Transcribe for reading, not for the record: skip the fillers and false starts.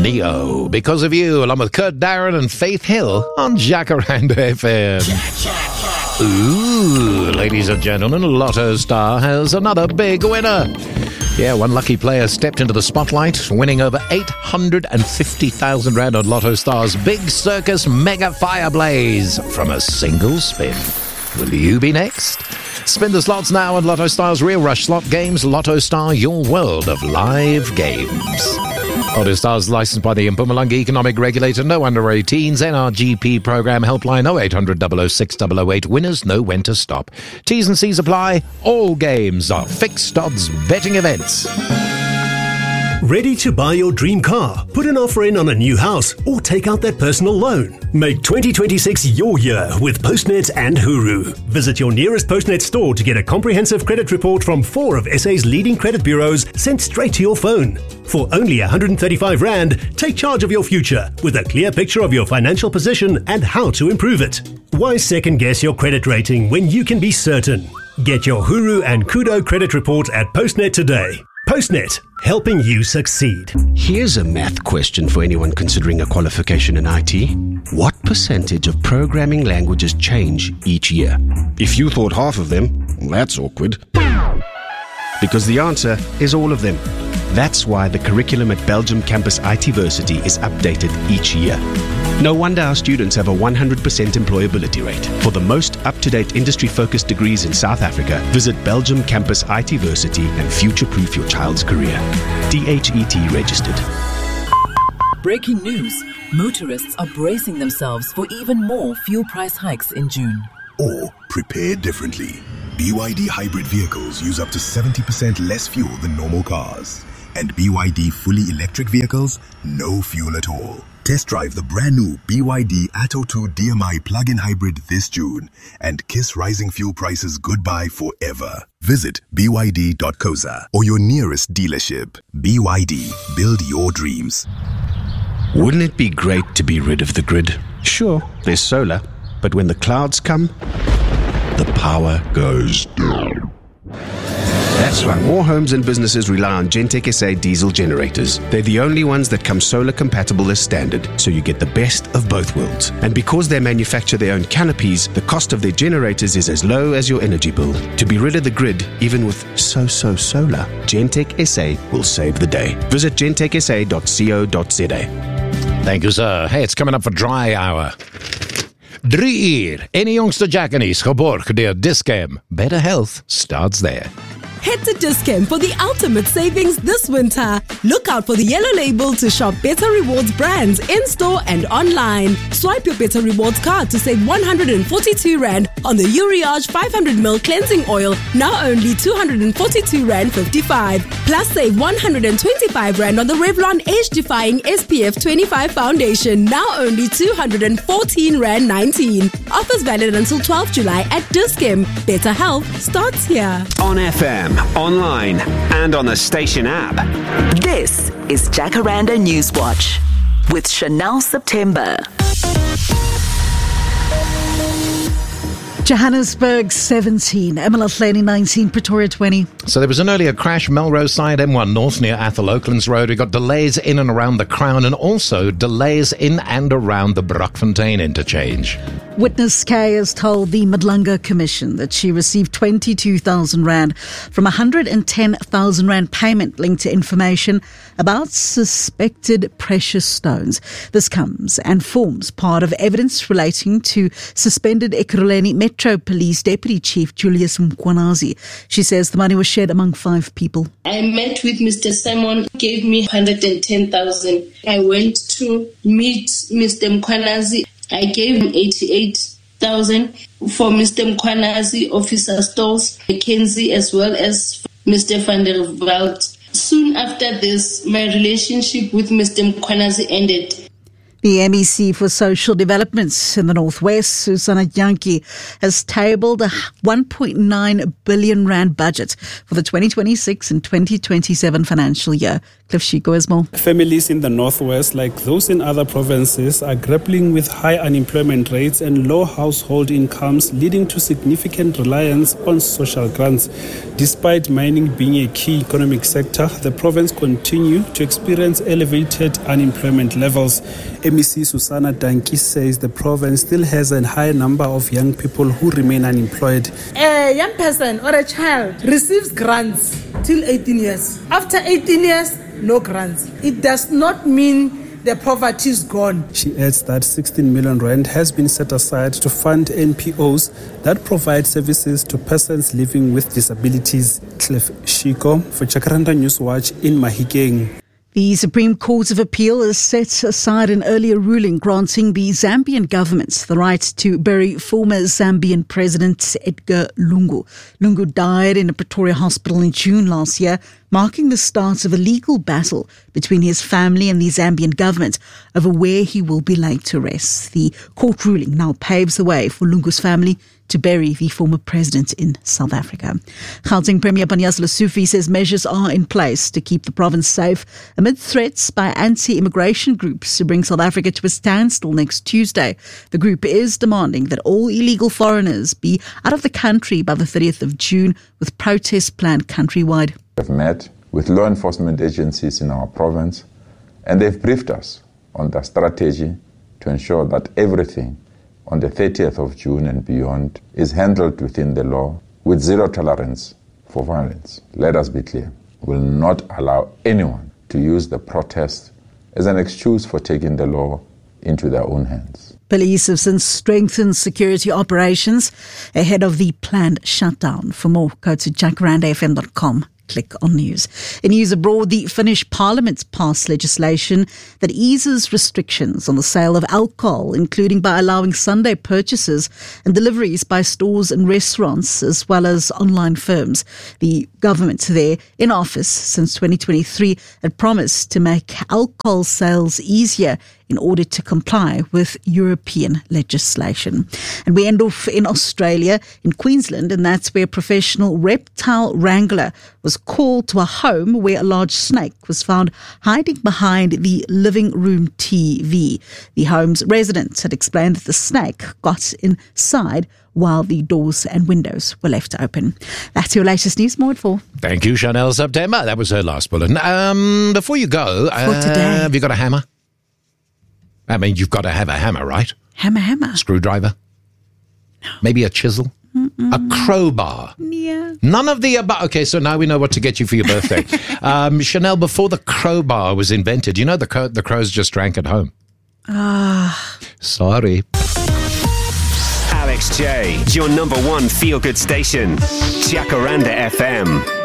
Neo, Because of You, along with Kurt Darren and Faith Hill on Jacaranda FM. Ooh, ladies and gentlemen, Lotto Star has another big winner. Yeah, one lucky player stepped into the spotlight, winning over 850,000 Rand on Lotto Star's Big Circus Mega Fire Blaze from a single spin. Will you be next? Spin the slots now on Lotto Star's Real Rush Slot Games. Lotto Star, your world of live games. Lotto Star's licensed by the Mpumalanga Economic Regulator. No under 18s. NRGP program helpline 0800 006 008. Winners know when to stop. T's and C's apply. All games are fixed odds betting events. Ready to buy your dream car, put an offer in on a new house, or take out that personal loan? Make 2026 your year with Postnet and Huru. Visit your nearest Postnet store to get a comprehensive credit report from 4 of SA's leading credit bureaus sent straight to your phone. For only 135 Rand, take charge of your future with a clear picture of your financial position and how to improve it. Why second guess your credit rating when you can be certain? Get your Huru and Kudo credit report at Postnet today. Postnet, helping you succeed. Here's a math question for anyone considering a qualification in IT. What percentage of programming languages change each year? If you thought half of them, that's awkward. Because the answer is all of them. That's why the curriculum at Belgium Campus ITversity is updated each year. No wonder our students have a 100% employability rate. For the most up-to-date industry-focused degrees in South Africa, visit Belgium Campus ITversity and future-proof your child's career. DHET registered. Breaking news. Motorists are bracing themselves for even more fuel price hikes in June. Or prepare differently. BYD hybrid vehicles use up to 70% less fuel than normal cars. And BYD fully electric vehicles, no fuel at all. Test drive the brand new BYD Atto 2 DMI plug-in hybrid this June and kiss rising fuel prices goodbye forever. Visit byd.coza or your nearest dealership. BYD, build your dreams. Wouldn't it be great to be rid of the grid? Sure, there's solar, but when the clouds come, the power goes down. That's why more homes and businesses rely on Gentech SA diesel generators. They're the only ones that come solar compatible as standard, so you get the best of both worlds. And because they manufacture their own canopies, the cost of their generators is as low as your energy bill. To be rid of the grid, even with so-so solar, Gentech SA will save the day. Visit gentechsa.co.za. Thank you, sir. Hey, it's coming up for Dry Hour. 3 uur. En die jongste Jackanis, geborgd door Dis-Chem. Better health starts there. Head to Dis-Chem for the ultimate savings this winter. Look out for the yellow label to shop Better Rewards brands in-store and online. Swipe your Better Rewards card to save 142 Rand on the Uriage 500ml cleansing oil, now only 242 Rand 55. Plus save 125 Rand on the Revlon age-defying SPF 25 foundation, now only 214 Rand 19. Offers valid until 12 July at Dis-Chem. Better health starts here. On FM, online, and on the station app. This is Jacaranda Newswatch with Chanel September. Johannesburg 17, Emalaheni 19, Pretoria 20. So there was an earlier crash, Melrose side, M1 North near Athol Oaklands Road. We got delays in and around the Crown and also delays in and around the Brockfontein interchange. Witness K has told the Madlanga Commission that she received 22,000 Rand from 110,000 Rand payment linked to information about suspected precious stones. This comes and forms part of evidence relating to suspended Ekurhuleni Metro Police Deputy Chief Julius Mkwanazi. She says the money was shared among 5 people. I met with Mr. Simon, gave me 110,000. I went to meet Mr. Mkwanazi. I gave him 88,000 for Mr. Mkwanazi, Officer Stolz, Mackenzie, as well as Mr. van der Walt. Soon after this, my relationship with Mr. Mkwanazi ended. The MEC for Social Development in the Northwest, Susanna Jantjie, has tabled a 1.9 billion rand budget for the 2026 and 2027 financial year. Cliff Shiko has more. Families in the Northwest, like those in other provinces, are grappling with high unemployment rates and low household incomes, leading to significant reliance on social grants. Despite mining being a key economic sector, the province continues to experience elevated unemployment levels. MEC Susanna Jantjie says the province still has a high number of young people who remain unemployed. A young person or a child receives grants till 18 years. After 18 years, no grants. It does not mean the poverty is gone. She adds that 16 million rand has been set aside to fund NPOs that provide services to persons living with disabilities. Cliff Shiko for Jacaranda Newswatch in Mahikeng. The Supreme Court of Appeal has set aside an earlier ruling granting the Zambian government the right to bury former Zambian President Edgar Lungu. Lungu died in a Pretoria hospital in June last year, marking the start of a legal battle between his family and the Zambian government over where he will be laid to rest. The court ruling now paves the way for Lungu's family to bury the former president in South Africa. Gauteng Premier Panyaza Lesufi says measures are in place to keep the province safe amid threats by anti-immigration groups to bring South Africa to a standstill next Tuesday. The group is demanding that all illegal foreigners be out of the country by the 30th of June, with protests planned countrywide. We have met with law enforcement agencies in our province, and they've briefed us on the strategy to ensure that everything on the 30th of June and beyond is handled within the law with zero tolerance for violence. Let us be clear. We will not allow anyone to use the protest as an excuse for taking the law into their own hands. Police have since strengthened security operations ahead of the planned shutdown. For more, go to jacarandafm.com. Click on news. In news abroad, the Finnish Parliament passed legislation that eases restrictions on the sale of alcohol, including by allowing Sunday purchases and deliveries by stores and restaurants, as well as online firms. The government there, in office since 2023, had promised to make alcohol sales easier in order to comply with European legislation. And we end off in Australia, in Queensland, and that's where a professional reptile wrangler was called to a home where a large snake was found hiding behind the living room TV. The home's residents had explained that the snake got inside while the doors and windows were left open. That's your latest news. More at 4. Thank you, Chanel September. That was her last bulletin. Before you go, For today. Have you got a hammer? I mean, you've got to have a hammer, right? Hammer. Screwdriver? No. Maybe a chisel? A crowbar? Yeah. None of the above. Okay, so now we know what to get you for your birthday. Chanel, before the crowbar was invented, you know the crows just drank at home. Sorry. Alex J, your number one feel-good station, Jacaranda FM.